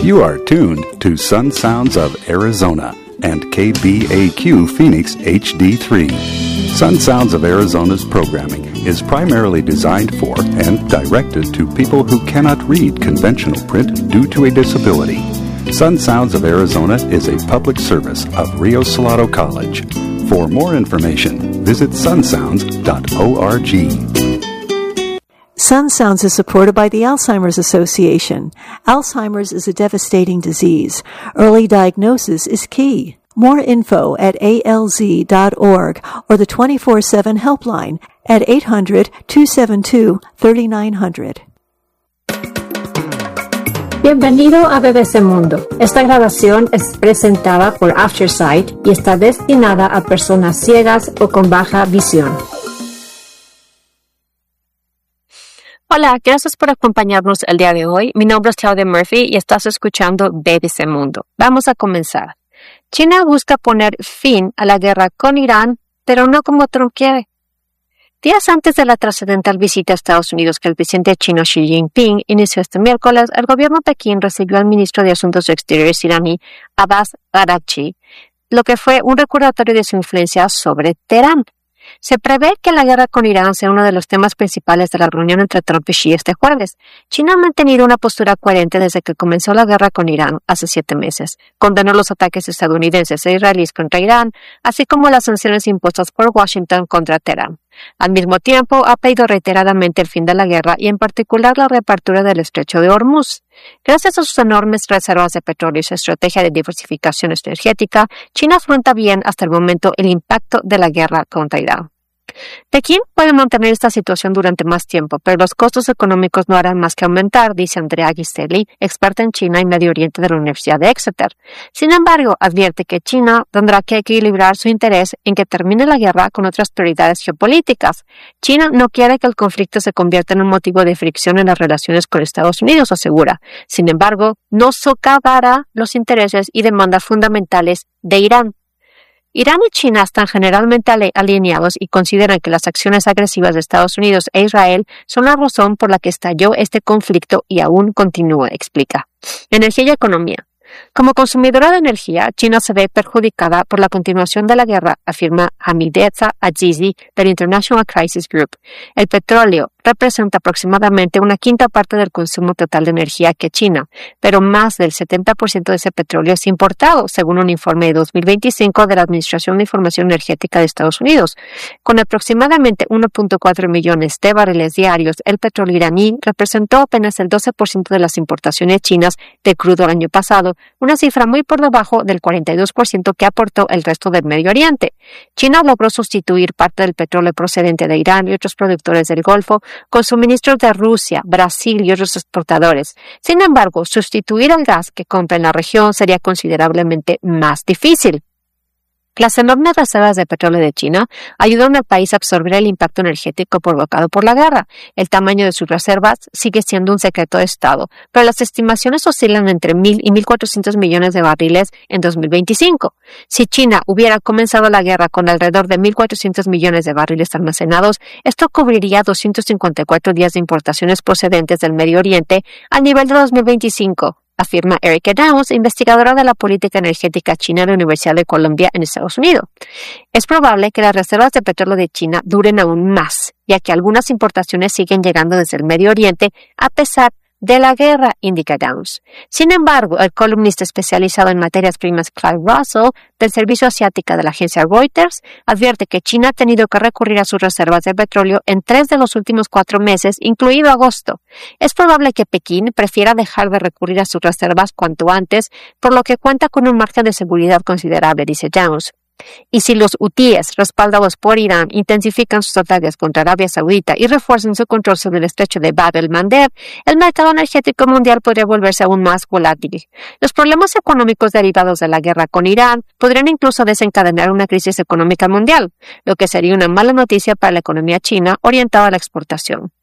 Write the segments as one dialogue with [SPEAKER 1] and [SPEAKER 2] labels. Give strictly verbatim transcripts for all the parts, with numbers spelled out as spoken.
[SPEAKER 1] You are tuned to Sun Sounds of Arizona and K B A Q Phoenix H D three. Sun Sounds of Arizona's programming is primarily designed for and directed to people who cannot read conventional print due to a disability. Sun Sounds of Arizona is a public service of Rio Salado College. For more information, visit sun sounds dot org.
[SPEAKER 2] Sun Sounds is supported by the Alzheimer's Association. Alzheimer's is a devastating disease. Early diagnosis is key. More info at A L Z dot org or the twenty-four seven helpline at eight hundred, two seven two, three nine zero zero.
[SPEAKER 3] Bienvenido a B B C Mundo. Esta grabación es presentada por Aftersight y está destinada a personas ciegas o con baja visión.
[SPEAKER 4] Hola, gracias por acompañarnos el día de hoy. Mi nombre es Claudia Murphy y estás escuchando B B C Mundo. Vamos a comenzar. China busca poner fin a la guerra con Irán, pero no como Trump quiere. Días antes de la trascendental visita a Estados Unidos que el presidente chino Xi Jinping inició este miércoles, el gobierno de Pekín recibió al ministro de Asuntos Exteriores iraní, Abbas Araghchi, lo que fue un recordatorio de su influencia sobre Teherán. Se prevé que la guerra con Irán sea uno de los temas principales de la reunión entre Trump y Xi este jueves. China ha mantenido una postura coherente desde que comenzó la guerra con Irán hace siete meses. Condenó los ataques estadounidenses e israelíes contra Irán, así como las sanciones impuestas por Washington contra Teherán. Al mismo tiempo, ha pedido reiteradamente el fin de la guerra y en particular la reapertura del estrecho de Hormuz. Gracias a sus enormes reservas de petróleo y su estrategia de diversificación energética, China afronta bien hasta el momento el impacto de la guerra contra Irán. Pekín puede mantener esta situación durante más tiempo, pero los costos económicos no harán más que aumentar, dice Andrea Ghiselli, experta en China y Medio Oriente de la Universidad de Exeter. Sin embargo, advierte que China tendrá que equilibrar su interés en que termine la guerra con otras prioridades geopolíticas. China no quiere que el conflicto se convierta en un motivo de fricción en las relaciones con Estados Unidos, asegura. Sin embargo, no socavará los intereses y demandas fundamentales de Irán. Irán y China están generalmente alineados y consideran que las acciones agresivas de Estados Unidos e Israel son la razón por la que estalló este conflicto y aún continúa, explica. Energía y economía. Como consumidora de energía, China se ve perjudicada por la continuación de la guerra, afirma Hamideza Azizi del International Crisis Group. El petróleo representa aproximadamente una quinta parte del consumo total de energía que China, pero más del setenta por ciento de ese petróleo es importado, según un informe de dos mil veinticinco de la Administración de Información Energética de Estados Unidos. Con aproximadamente uno punto cuatro millones de barriles diarios, el petróleo iraní representó apenas el doce por ciento de las importaciones chinas de crudo el año pasado, una cifra muy por debajo del cuarenta y dos por ciento que aportó el resto del Medio Oriente. China logró sustituir parte del petróleo procedente de Irán y otros productores del Golfo con suministros de Rusia, Brasil y otros exportadores. Sin embargo, sustituir el gas que compra en la región sería considerablemente más difícil. Las enormes reservas de petróleo de China ayudan al país a absorber el impacto energético provocado por la guerra. El tamaño de sus reservas sigue siendo un secreto de Estado, pero las estimaciones oscilan entre mil y mil cuatrocientos millones de barriles en dos mil veinticinco. Si China hubiera comenzado la guerra con alrededor de mil cuatrocientos millones de barriles almacenados, esto cubriría doscientos cincuenta y cuatro días de importaciones procedentes del Medio Oriente al nivel de dos mil veinticinco. Afirma Erica Downs, investigadora de la política energética china de la Universidad de Columbia en Estados Unidos. Es probable que las reservas de petróleo de China duren aún más, ya que algunas importaciones siguen llegando desde el Medio Oriente a pesar de la guerra, indica Downs. Sin embargo, el columnista especializado en materias primas Clive Russell, del servicio asiático de la agencia Reuters, advierte que China ha tenido que recurrir a sus reservas de petróleo en tres de los últimos cuatro meses, incluido agosto. Es probable que Pekín prefiera dejar de recurrir a sus reservas cuanto antes, por lo que cuenta con un margen de seguridad considerable, dice Downs. Y si los hutíes, respaldados por Irán, intensifican sus ataques contra Arabia Saudita y refuerzan su control sobre el estrecho de Bab el-Mandeb, el mercado energético mundial podría volverse aún más volátil. Los problemas económicos derivados de la guerra con Irán podrían incluso desencadenar una crisis económica mundial, lo que sería una mala noticia para la economía china orientada a la exportación.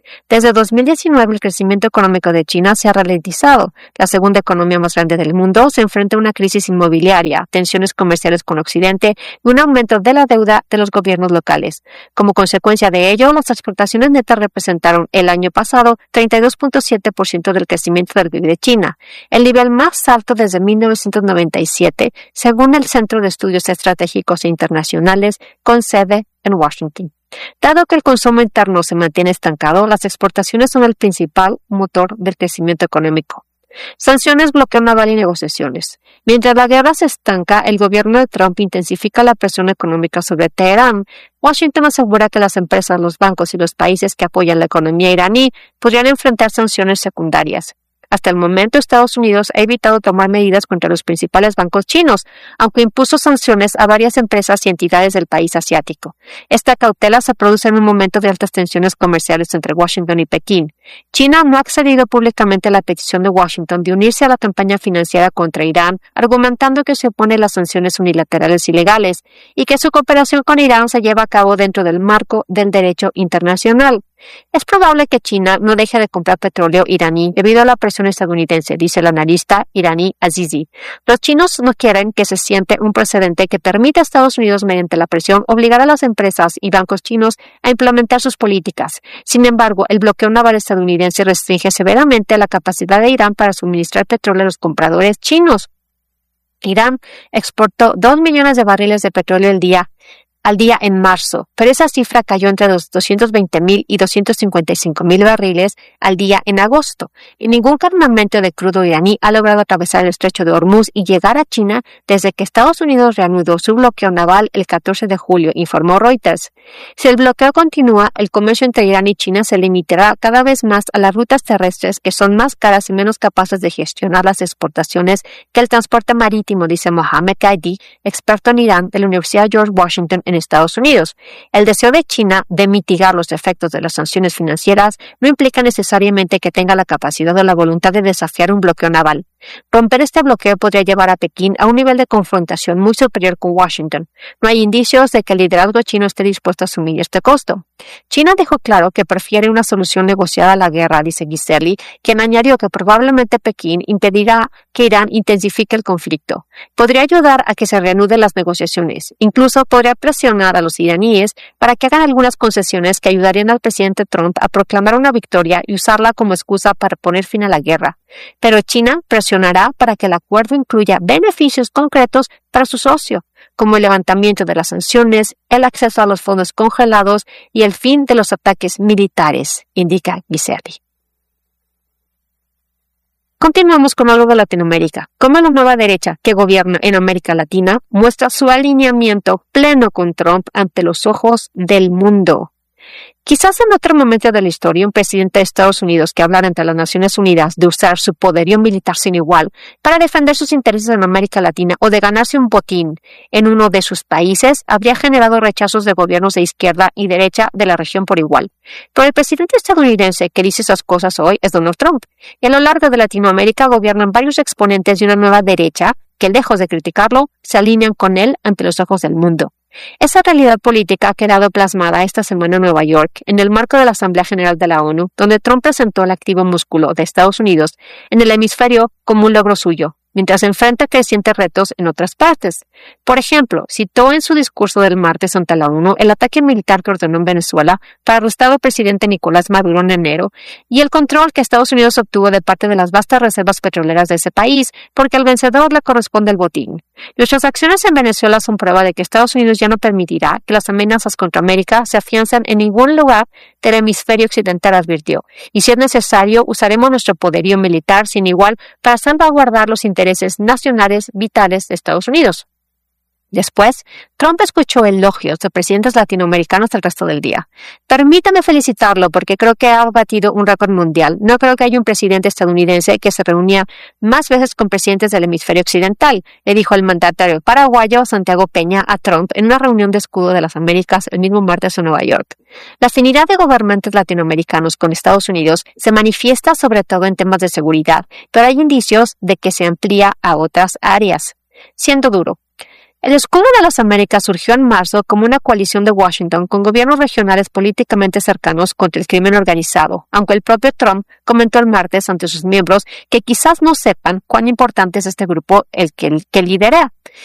[SPEAKER 4] Desde dos mil diecinueve, el crecimiento económico de China se ha ralentizado. La segunda economía más grande del mundo se enfrenta a una crisis inmobiliaria, tensiones comerciales con Occidente y un aumento de la deuda de los gobiernos locales. Como consecuencia de ello, las exportaciones netas representaron el año pasado treinta y dos punto siete por ciento del crecimiento del P I B de China, el nivel más alto desde mil novecientos noventa y siete, según el Centro de Estudios Estratégicos e Internacionales, con sede en Washington. Dado que el consumo interno se mantiene estancado, las exportaciones son el principal motor del crecimiento económico. Sanciones, bloqueo naval y negociaciones. Mientras la guerra se estanca, el gobierno de Trump intensifica la presión económica sobre Teherán. Washington asegura que las empresas, los bancos y los países que apoyan la economía iraní podrían enfrentar sanciones secundarias. Hasta el momento, Estados Unidos ha evitado tomar medidas contra los principales bancos chinos, aunque impuso sanciones a varias empresas y entidades del país asiático. Esta cautela se produce en un momento de altas tensiones comerciales entre Washington y Pekín. China no ha accedido públicamente a la petición de Washington de unirse a la campaña financiera contra Irán, argumentando que se opone a las sanciones unilaterales ilegales y que su cooperación con Irán se lleva a cabo dentro del marco del derecho internacional. Es probable que China no deje de comprar petróleo iraní debido a la presión estadounidense, dice el analista iraní Azizi. Los chinos no quieren que se siente un precedente que permita a Estados Unidos, mediante la presión, obligar a las empresas y bancos chinos a implementar sus políticas. Sin embargo, el bloqueo naval estadounidense restringe severamente la capacidad de Irán para suministrar petróleo a los compradores chinos. Irán exportó dos millones de barriles de petróleo al día al día en marzo, pero esa cifra cayó entre los doscientos veinte mil y doscientos cincuenta y cinco mil barriles al día en agosto, y ningún cargamento de crudo iraní ha logrado atravesar el estrecho de Hormuz y llegar a China desde que Estados Unidos reanudó su bloqueo naval el catorce de julio, informó Reuters. Si el bloqueo continúa, el comercio entre Irán y China se limitará cada vez más a las rutas terrestres, que son más caras y menos capaces de gestionar las exportaciones que el transporte marítimo, dice Mohammed Qaidi, experto en Irán de la Universidad George Washington en Estados Unidos. El deseo de China de mitigar los efectos de las sanciones financieras no implica necesariamente que tenga la capacidad o la voluntad de desafiar un bloqueo naval. Romper este bloqueo podría llevar a Pekín a un nivel de confrontación muy superior con Washington. No hay indicios de que el liderazgo chino esté dispuesto a asumir este costo. China dejó claro que prefiere una solución negociada a la guerra, dice Ghiselli, quien añadió que probablemente Pekín impedirá que Irán intensifique el conflicto. Podría ayudar a que se reanuden las negociaciones. Incluso podría presionar a los iraníes para que hagan algunas concesiones que ayudarían al presidente Trump a proclamar una victoria y usarla como excusa para poner fin a la guerra. Pero China presionará para que el acuerdo incluya beneficios concretos para su socio, como el levantamiento de las sanciones, el acceso a los fondos congelados y el fin de los ataques militares, indica Ghiselli. Continuamos con algo de Latinoamérica. Como la nueva derecha que gobierna en América Latina muestra su alineamiento pleno con Trump ante los ojos del mundo. Quizás en otro momento de la historia, un presidente de Estados Unidos que hablara ante las Naciones Unidas de usar su poderío militar sin igual para defender sus intereses en América Latina o de ganarse un botín en uno de sus países habría generado rechazos de gobiernos de izquierda y derecha de la región por igual. Pero el presidente estadounidense que dice esas cosas hoy es Donald Trump, y a lo largo de Latinoamérica gobiernan varios exponentes de una nueva derecha que, lejos de criticarlo, se alinean con él ante los ojos del mundo. Esa realidad política ha quedado plasmada esta semana en Nueva York, en el marco de la Asamblea General de la ONU, donde Trump presentó el activo músculo de Estados Unidos en el hemisferio como un logro suyo, mientras enfrenta crecientes retos en otras partes. Por ejemplo, citó en su discurso del martes ante la ONU el ataque militar que ordenó en Venezuela para arrestar al presidente Nicolás Maduro en enero y el control que Estados Unidos obtuvo de parte de las vastas reservas petroleras de ese país, porque al vencedor le corresponde el botín. Nuestras acciones en Venezuela son prueba de que Estados Unidos ya no permitirá que las amenazas contra América se afiancen en ningún lugar del hemisferio occidental, advirtió, y si es necesario usaremos nuestro poderío militar sin igual para salvaguardar los intereses nacionales vitales de Estados Unidos. Después, Trump escuchó elogios de presidentes latinoamericanos el resto del día. Permítame felicitarlo porque creo que ha batido un récord mundial. No creo que haya un presidente estadounidense que se reunía más veces con presidentes del hemisferio occidental, le dijo el mandatario paraguayo Santiago Peña a Trump en una reunión de Escudo de las Américas el mismo martes en Nueva York. La afinidad de gobernantes latinoamericanos con Estados Unidos se manifiesta sobre todo en temas de seguridad, pero hay indicios de que se amplía a otras áreas. Siendo duro, El Escudo de las Américas surgió en marzo como una coalición de Washington con gobiernos regionales políticamente cercanos contra el crimen organizado, aunque el propio Trump comentó el martes ante sus miembros que quizás no sepan cuán importante es este grupo el que, el que lidera.